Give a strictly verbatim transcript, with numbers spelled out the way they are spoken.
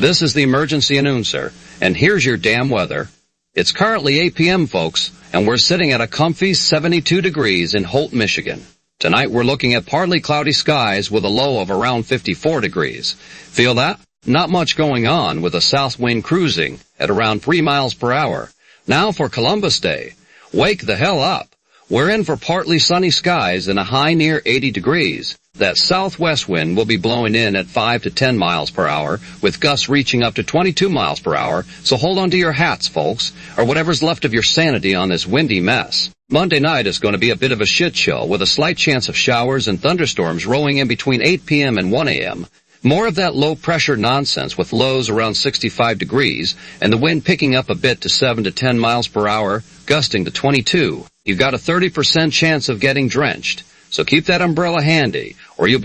This is the emergency announcer, and here's your damn weather. It's currently eight p m, folks, and we're sitting at a comfy seventy-two degrees in Holt, Michigan. Tonight we're looking at partly cloudy skies with a low of around fifty-four degrees. Feel that? Not much going on with a south wind cruising at around three miles per hour. Now for Columbus Day. Wake the hell up. We're in for partly sunny skies and a high near eighty degrees. That southwest wind will be blowing in at five to ten miles per hour, with gusts reaching up to twenty-two miles per hour, so hold on to your hats, folks, or whatever's left of your sanity on this windy mess. Monday night is going to be a bit of a shit show, with a slight chance of showers and thunderstorms rolling in between eight p m and one a m More of that low-pressure nonsense with lows around sixty-five degrees, and the wind picking up a bit to seven to ten miles per hour, gusting to twenty-two. You've got a thirty percent chance of getting drenched, so keep that umbrella handy, or you'll be